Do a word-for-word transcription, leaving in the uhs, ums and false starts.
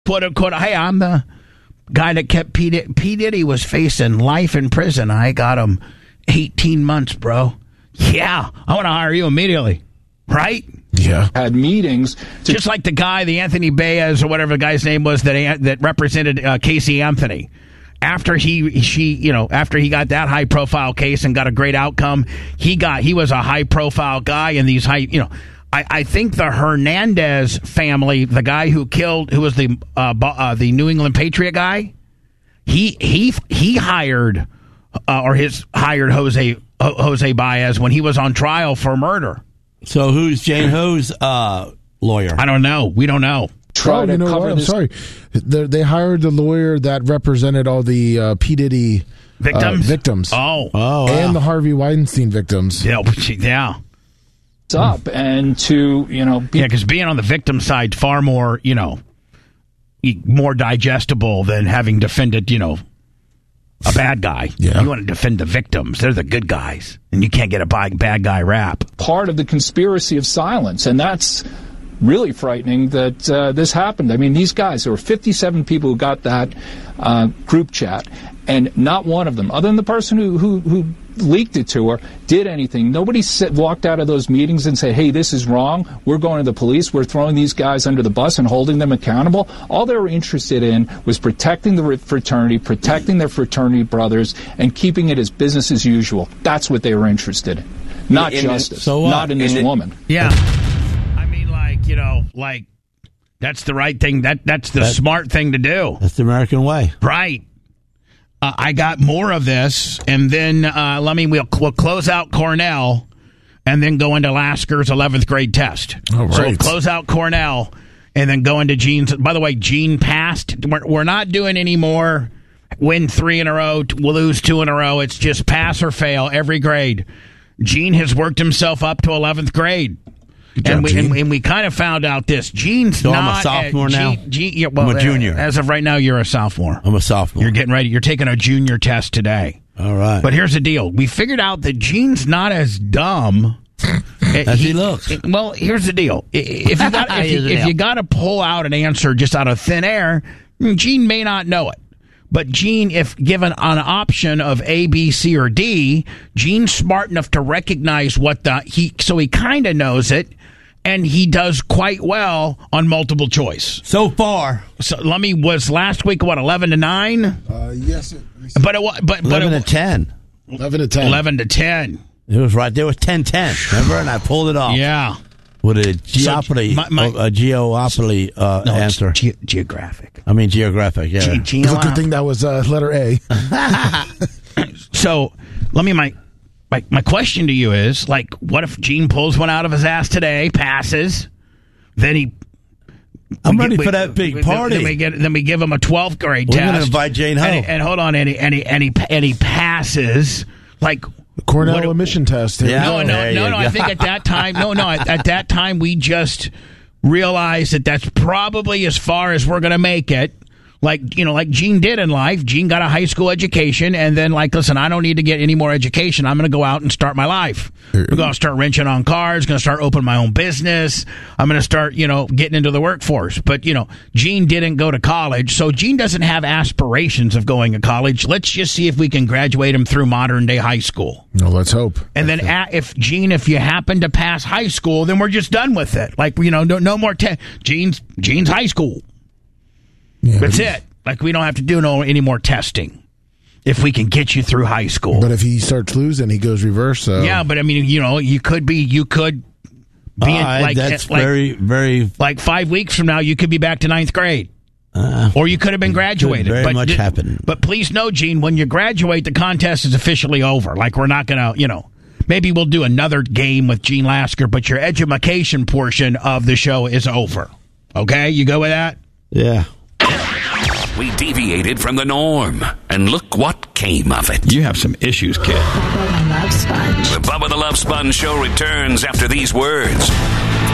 quote unquote, hey, I'm the guy that kept P. Diddy. P. Diddy was facing life in prison. I got him eighteen months, bro. Yeah, I want to hire you immediately. Right? Yeah. Had meetings. To- Just like the guy, the Anthony Baez or whatever the guy's name was that that represented uh, Casey Anthony. After he, she, you know, after he got that high profile case and got a great outcome, he got, he was a high profile guy in these high, you know, I, I think the Hernandez family, the guy who killed, who was the, uh, uh, the New England Patriot guy, he, he, he hired, uh, or his hired Jose, Jose Baez when he was on trial for murder. So who's Jane Ho's, uh, lawyer? I don't know. We don't know. Oh, you know what? I'm this. sorry. They, they hired the lawyer that represented all the uh, P. Diddy Victims? Uh, victims. Oh. Oh, wow. And the Harvey Weinstein victims. Yeah. Yeah. up and to, you know, be- Yeah, because being on the victim side far more, you know, more digestible than having defended, you know, a bad guy. Yeah. You want to defend the victims. They're the good guys. And you can't get a bad guy rap. part of the conspiracy of silence, and that's really frightening that uh, this happened. I mean, these guys, there were fifty-seven people who got that uh, group chat, and not one of them, other than the person who, who, who leaked it to her, did anything. Nobody sit, walked out of those meetings and said, hey, this is wrong. We're going to the police. We're throwing these guys under the bus and holding them accountable. All they were interested in was protecting the fraternity, protecting their fraternity brothers, and keeping it as business as usual. That's what they were interested in. Not In- justice. so what? Not in this In- woman. Yeah. I mean, like, you know, like, that's the right thing. That That's the That- smart thing to do. That's the American way. Right. Uh, I got more of this, and then uh, let me, we'll, we'll close out Cornell, and then go into Lasker's eleventh grade test. All right. So we'll close out Cornell, and then go into Gene's. By the way, Gene passed. We're, we're not doing any more win three in a row, we'll lose two in a row. It's just pass or fail every grade. Gene has worked himself up to eleventh grade. Good And job, we, Gene. and, and we kind of found out this. Gene's So I'm a not sophomore uh, now? Gene, Gene, yeah, well, I'm a junior. uh, As of right now, you're a sophomore. I'm a sophomore. You're getting ready. You're taking a junior test today. All right. But here's the deal. We figured out that Gene's not as dumb As he looks. Well, here's the deal. I- If you got if Here's you, the if deal. you got to pull out an answer just out of thin air, Gene may not know it. But Gene, if given an option of A, B, C, or D, Gene's smart enough to recognize what the he so he kind of knows it, and he does quite well on multiple choice. So far, So let me was last week what eleven to nine, Uh, yes. It, but it, wa- but but eleven it, to ten. eleven to ten. eleven to ten. It was right there. It was ten ten. Remember? And I pulled it off. Yeah. With a geopoly, my- my- a geopoly uh, No, it's answer. ge- geographic. I mean, geographic, yeah. Ge- It's a good geolo- thing that was uh, letter A. So let me my, my my question to you is like, what if Gene pulls one out of his ass today, passes, then he. I'm we ready get- for we- that big we- party. Then we get then we give him a twelfth grade We're test. gonna invite Jane Ho. And, he- and hold on, and he, and he and he and he passes like. Cornell what- admission test. Here we Yeah. go. No, no, There no, you no. go. I think at that time, no, no. At, at that time, we just realized that that's probably as far as we're going to make it. Like, you know, like Gene did in life. Gene got a high school education, and then, like, listen, I don't need to get any more education. I'm going to go out and start my life. I'm going to start wrenching on cars, going to start opening my own business. I'm going to start, you know, getting into the workforce. But, you know, Gene didn't go to college, so Gene doesn't have aspirations of going to college. Let's just see if we can graduate him through modern day high school. No, let's hope. And then a if Gene, if you happen to pass high school, then we're just done with it. Like, you know, no, no more te- Gene's Gene's high school. Yeah, That's but, it. Like, we don't have to do no any more testing if we can get you through high school. But if he starts losing, he goes reverse. So. Yeah, but I mean, you know, you could be, you could be in, All right, like, that's like, very, very. like five weeks from now, you could be back to ninth grade. Uh, Or you could have been graduated. very but much di- happen. But please know, Gene, when you graduate, the contest is officially over. Like, we're not going to, you know, maybe we'll do another game with Gene Lasker, but your edumacation portion of the show is over. Okay? You go with that? yeah. We deviated from the norm, and look what came of it. You have some issues, kid. Bubba Love Sponge. The Bubba the Love Sponge Show returns after these words.